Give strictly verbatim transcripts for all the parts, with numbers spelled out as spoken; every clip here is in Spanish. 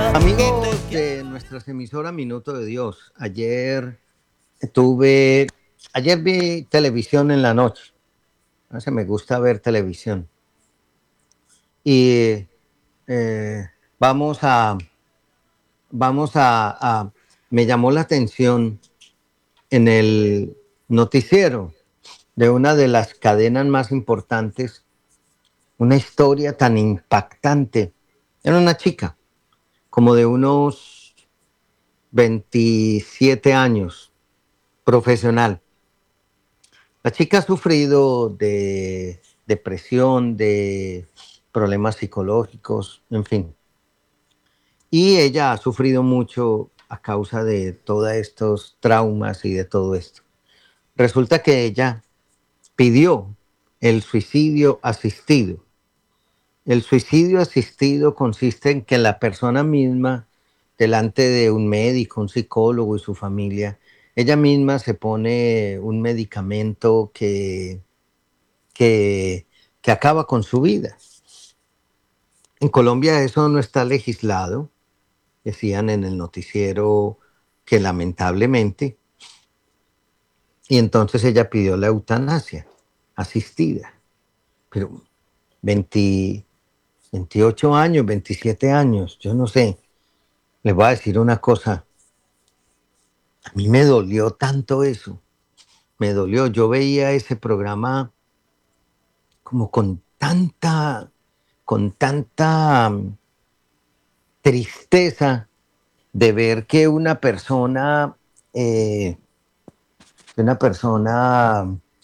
Amigos de nuestra emisora Minuto de Dios, ayer tuve, ayer vi televisión en la noche. A veces me gusta ver televisión. Y eh, vamos a, vamos a, a, me llamó la atención en el noticiero de una de las cadenas más importantes, una historia tan impactante. Era una chica, como de unos veintisiete años, profesional. La chica ha sufrido de depresión, de problemas psicológicos, en fin. Y ella ha sufrido mucho a causa de todos estos traumas y de todo esto. Resulta que ella pidió el suicidio asistido. El suicidio asistido consiste en que la persona misma, delante de un médico, un psicólogo y su familia, ella misma se pone un medicamento que, que, que acaba con su vida. En Colombia eso no está legislado, decían en el noticiero que lamentablemente, y entonces ella pidió la eutanasia asistida, pero veinte, veintiocho años, veintisiete años, yo no sé. Les voy a decir una cosa, a mí me dolió tanto eso, me dolió. Yo veía ese programa como con tanta, con tanta mm, tristeza de ver que una persona, eh, que una persona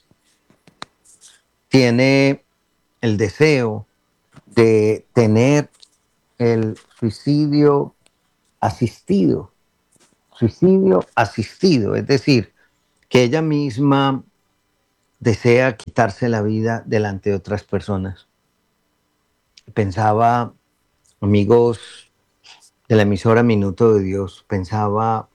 tiene el deseo de tener el suicidio asistido, suicidio asistido, es decir, que ella misma desea quitarse la vida delante de otras personas. Pensaba, amigos de la emisora Minuto de Dios, pensaba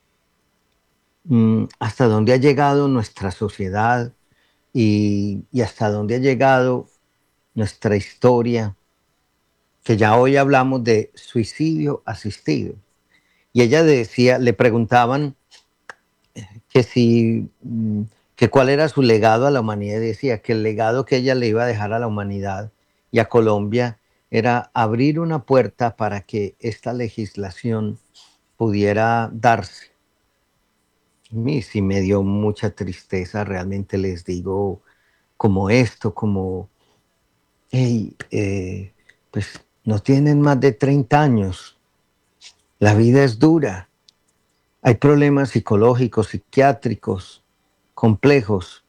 mmm, hasta dónde ha llegado nuestra sociedad y, y hasta dónde ha llegado nuestra historia, que ya hoy hablamos de suicidio asistido. Y ella decía, le preguntaban que si, mm, que cuál era su legado a la humanidad, y decía que el legado que ella le iba a dejar a la humanidad y a Colombia era abrir una puerta para que esta legislación pudiera darse. A mí sí me dio mucha tristeza, realmente les digo, como esto, como, hey, eh, pues no tienen más de treinta años, la vida es dura, hay problemas psicológicos, psiquiátricos, complejos,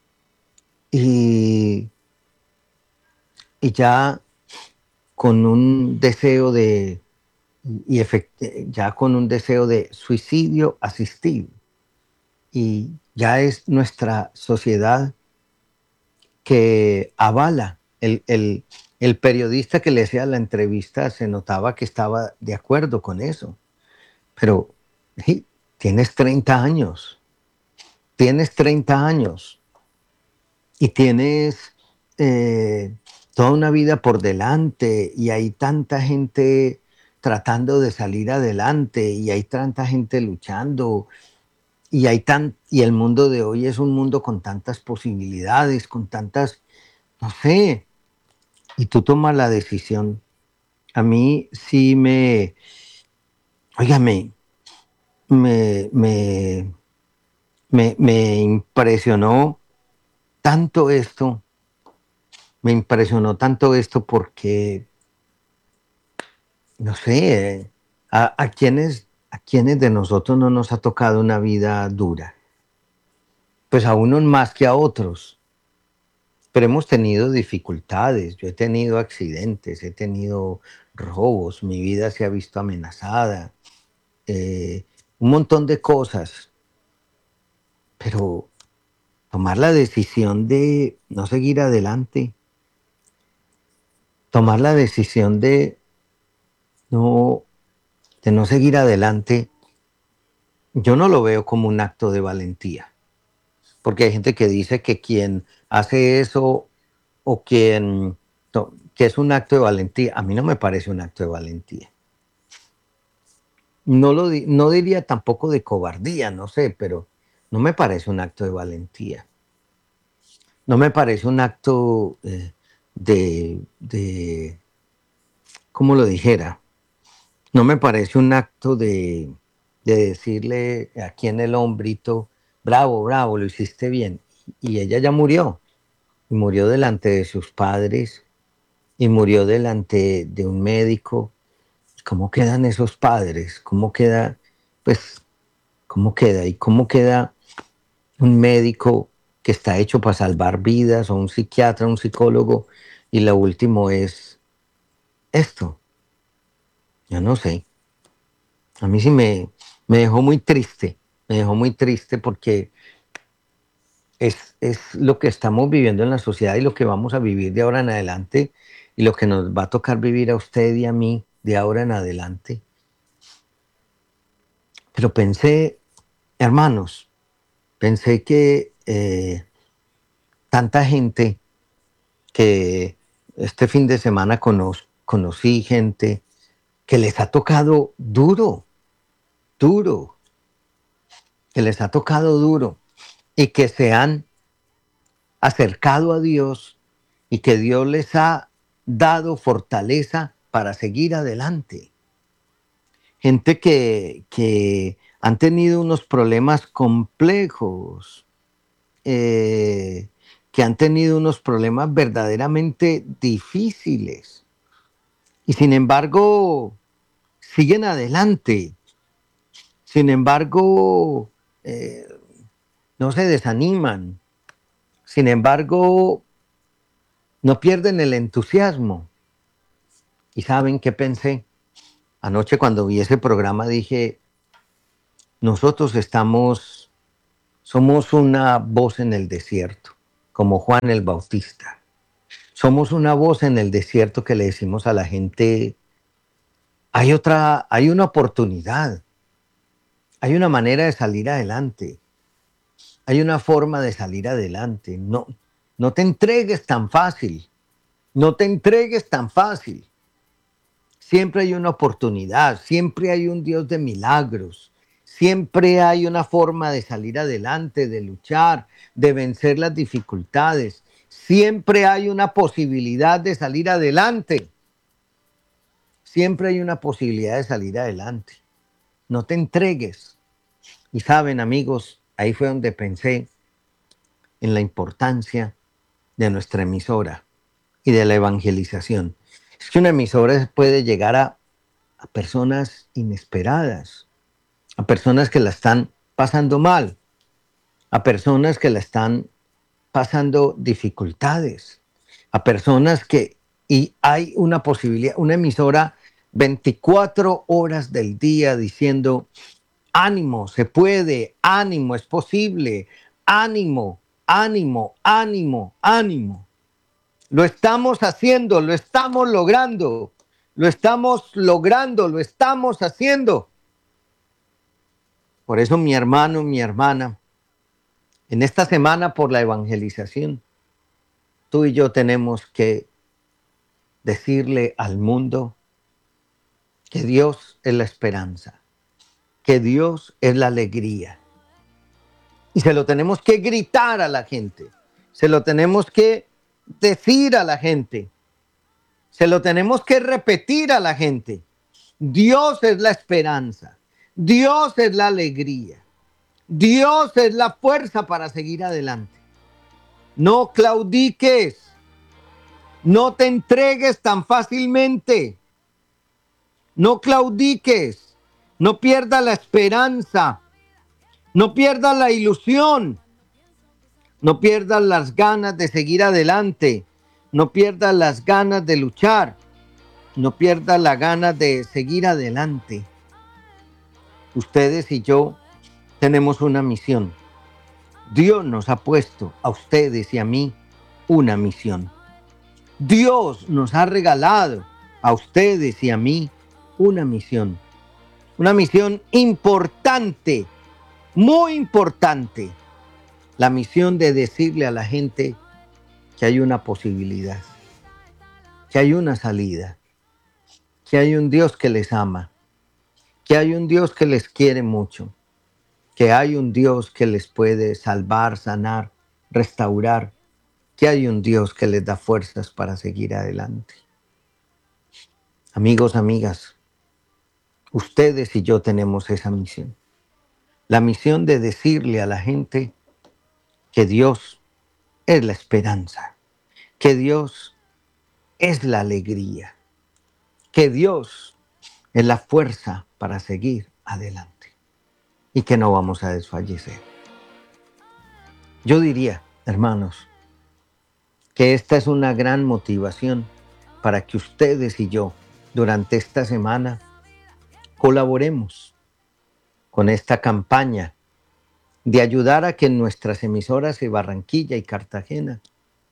y, y ya con un deseo de, y efect, ya con un deseo de suicidio asistido. Y ya es nuestra sociedad que avala. El, el, el periodista que le hacía la entrevista se notaba que estaba de acuerdo con eso. Pero sí, tienes treinta años, tienes treinta años y tienes eh, toda una vida por delante y hay tanta gente tratando de salir adelante y hay tanta gente luchando y hay tan y el mundo de hoy es un mundo con tantas posibilidades, con tantas, no sé, y tú tomas la decisión. A mí sí me, óigame, me, me, me, me impresionó tanto esto, me impresionó tanto esto porque, no sé, a, a quienes, a quienes de nosotros no nos ha tocado una vida dura, pues a unos más que a otros, pero hemos tenido dificultades, yo he tenido accidentes, he tenido robos, mi vida se ha visto amenazada, eh, un montón de cosas, pero tomar la decisión de no seguir adelante, tomar la decisión de no, de no seguir adelante, yo no lo veo como un acto de valentía, porque hay gente que dice que quien hace eso o quien, no, que es un acto de valentía, a mí no me parece un acto de valentía. no, lo di- no diría tampoco de cobardía, no sé, pero no me parece un acto de valentía. No me parece un acto eh, de, de, ¿cómo lo dijera? No me parece un acto de, de decirle aquí en el hombrito, bravo, bravo, lo hiciste bien. Y ella ya murió, y murió delante de sus padres, y murió delante de un médico. ¿Cómo quedan esos padres? ¿Cómo queda, pues, cómo queda? ¿Y cómo queda un médico que está hecho para salvar vidas, o un psiquiatra, un psicólogo, y lo último es esto? Yo no sé. A mí sí me, me dejó muy triste, me dejó muy triste porque es, es lo que estamos viviendo en la sociedad y lo que vamos a vivir de ahora en adelante y lo que nos va a tocar vivir a usted y a mí de ahora en adelante. Pero pensé, hermanos, pensé que eh, tanta gente que este fin de semana cono conocí gente que les ha tocado duro, duro, que les ha tocado duro y que se han acercado a Dios y que Dios les ha dado fortaleza para seguir adelante. Gente que, que han tenido unos problemas complejos, eh, que han tenido unos problemas verdaderamente difíciles y sin embargo siguen adelante. Sin embargo, eh, no se desaniman. Sin embargo, no pierden el entusiasmo. ¿Y saben qué pensé? Anoche cuando vi ese programa dije, nosotros estamos, somos una voz en el desierto, como Juan el Bautista. Somos una voz en el desierto que le decimos a la gente, hay otra, hay una oportunidad, hay una manera de salir adelante, hay una forma de salir adelante. No, no te entregues tan fácil, no te entregues tan fácil. Siempre hay una oportunidad, siempre hay un Dios de milagros, siempre hay una forma de salir adelante, de luchar, de vencer las dificultades. Siempre hay una posibilidad de salir adelante. Siempre hay una posibilidad de salir adelante. No te entregues. Y saben, amigos, ahí fue donde pensé en la importancia de nuestra emisora y de la evangelización. Es que una emisora puede llegar a, a personas inesperadas, a personas que la están pasando mal, a personas que la están pasando dificultades, a personas que, y hay una posibilidad, una emisora veinticuatro horas del día diciendo, ánimo, se puede, ánimo, es posible, ánimo, ánimo, ánimo, ánimo. Lo estamos haciendo, lo estamos logrando, lo estamos logrando, lo estamos haciendo. Por eso, mi hermano, mi hermana, en esta semana por la evangelización, tú y yo tenemos que decirle al mundo que Dios es la esperanza, que Dios es la alegría. Y se lo tenemos que gritar a la gente, se lo tenemos que decir a la gente, se lo tenemos que repetir a la gente. Dios es la esperanza, Dios es la alegría, Dios es la fuerza para seguir adelante. No claudiques, no te entregues tan fácilmente, no claudiques, no pierdas la esperanza, no pierdas la ilusión, no pierdas las ganas de seguir adelante, no pierdas las ganas de luchar, no pierdas las ganas de seguir adelante. Ustedes y yo tenemos una misión. Dios nos ha puesto a ustedes y a mí una misión. Dios nos ha regalado a ustedes y a mí una misión. Una misión importante, muy importante. La misión de decirle a la gente que hay una posibilidad, que hay una salida, que hay un Dios que les ama, que hay un Dios que les quiere mucho, que hay un Dios que les puede salvar, sanar, restaurar, que hay un Dios que les da fuerzas para seguir adelante. Amigos, amigas, ustedes y yo tenemos esa misión. La misión de decirle a la gente que Dios es la esperanza, que Dios es la alegría, que Dios es la fuerza para seguir adelante y que no vamos a desfallecer. Yo diría, hermanos, que esta es una gran motivación para que ustedes y yo durante esta semana colaboremos con esta campaña de ayudar a que nuestras emisoras de Barranquilla y Cartagena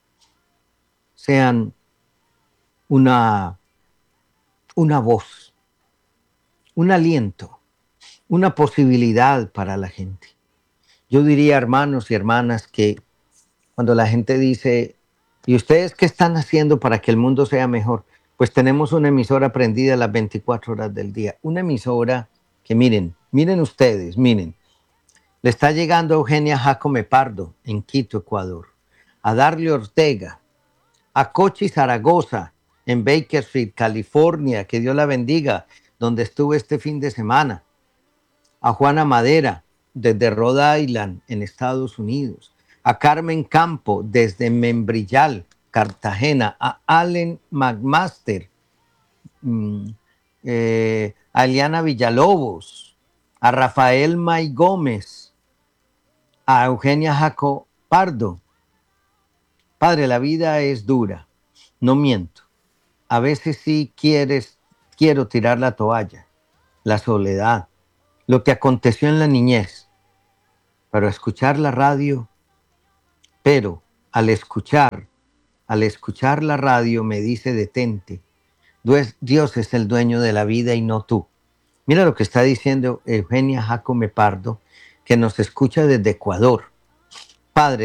sean una, una voz, un aliento, una posibilidad para la gente. Yo diría, hermanos y hermanas, que cuando la gente dice, ¿y ustedes qué están haciendo para que el mundo sea mejor? Pues tenemos una emisora prendida las veinticuatro horas del día. Una emisora que miren, miren ustedes, miren. Le está llegando a Eugenia Jacome Pardo en Quito, Ecuador. A Darle Ortega. A Cochi Zaragoza en Bakersfield, California. Que Dios la bendiga, donde estuve este fin de semana. A Juana Madera desde Rhode Island en Estados Unidos. A Carmen Campo desde Membrillal, Cartagena. A Allen McMaster. Mm, eh, a Eliana Villalobos. A Rafael May Gómez. A Eugenia Jaco Pardo. Padre, la vida es dura. No miento. A veces sí quieres, quiero tirar la toalla. La soledad. Lo que aconteció en la niñez. Pero escuchar la radio, pero al escuchar, al escuchar la radio me dice detente, Dios es el dueño de la vida y no tú. Mira lo que está diciendo Eugenia Jacome Pardo, que nos escucha desde Ecuador. Padre,